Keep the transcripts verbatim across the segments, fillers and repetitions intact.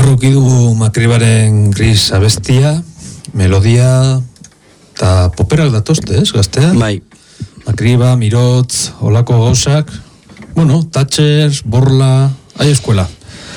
Gaurruki dugu Makribaren Gris abestia, melodia eta poperak datozte, ez, gaztea? Bai. Makriba, Mirotz, olako gauzak, bueno, Thatchers, Borla, hai eskuela.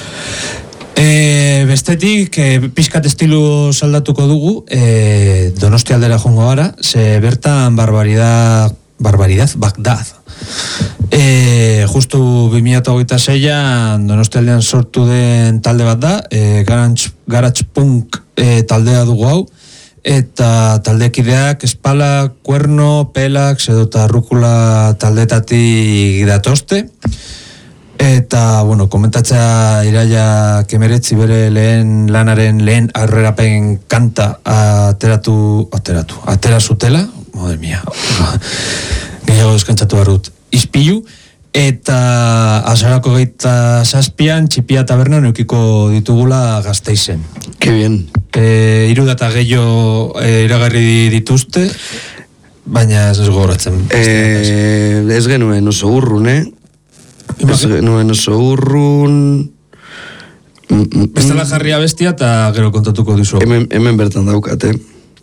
E, bestetik, e, pixkat estilu saldatuko dugu, e, Donostia aldera jongo gara, ze bertan barbaridad, barbaridad, Bagdad. E, justu bi mila hogeita seian Donostialdean sortu den talde bat da, e, garage, garage punk e, taldea dugu hau, eta taldekideak Espala, Kuerno, Pelax edota Rukula taldetatik datozte. Eta, bueno, komentatzea Iraia Kemeretzi bere lehen lanaren lehen aurrerapen kanta ateratu, ateratu, atera zutela, madre mia, gehiago deskantzatu barrut, Ispilu, eta azarako geita zazpian Txipia tabernan eukiko ditugula Gasteizen. Que bien. E, Hiru data gehiago e, iragarri dituzte, baina ez gogoratzen. Eh, ez genuen oso urrun, eh? Ez genuen oso urrun... Bestela jarria bestia eta gero kontatuko dizu. Hemen, hemen bertan daukate.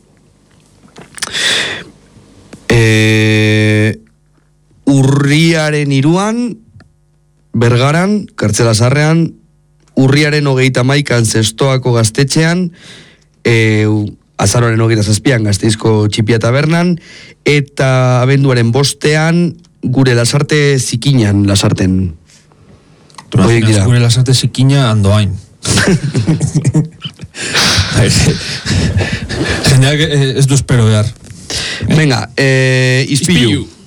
Eh, urriaren iruan, Bergaran, Kartzela Zarrean, urriaren hogeita maikan Zestoako gaztetxean, eh, azaroaren hogeita zazpian Gasteizko Txipia tabernan, eta abenduaren bostean gure Lasarte Zikinan, Lasarten. Gure Lasarte Zikina Andoain. Jendeak ez du espero behar. Venga, eh, Ispilu.